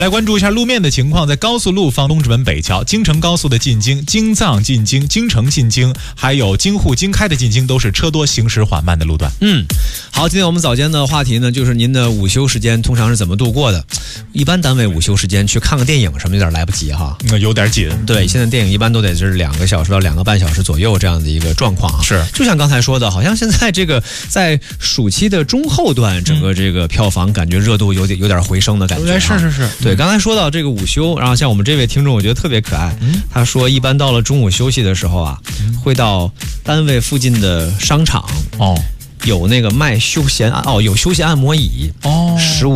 来关注一下路面的情况，在高速路方东直门北桥、京承高速的进京、京藏进京、京承进京，还有京沪京开的进京，都是车多行驶缓慢的路段。 好，今天我们早间的话题呢，就是您的午休时间通常是怎么度过的？一般单位午休时间去看个电影什么有点来不及哈， 有点紧。 对，现在电影一般都得是2个小时到2个半小时左右这样的一个状况啊。 是， 就像刚才说的，好像现在这个在暑期的中后段，整个这个票房感觉热度有点回升的感觉。 是。 对，刚才说到这个午休，然后像我们这位听众，我觉得特别可爱。他说，一般到了中午休息的时候啊，会到单位附近的商场有那个卖有休闲按摩椅15